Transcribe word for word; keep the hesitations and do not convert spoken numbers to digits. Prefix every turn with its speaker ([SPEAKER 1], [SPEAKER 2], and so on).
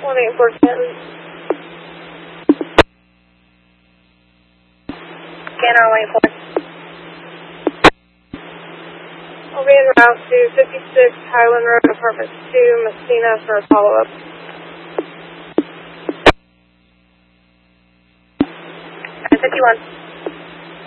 [SPEAKER 1] one eight four Canton. Canton one eight four. I'll be en route to fifty-six Highland Road, Apartment two, Messina for a follow-up. fifty-one.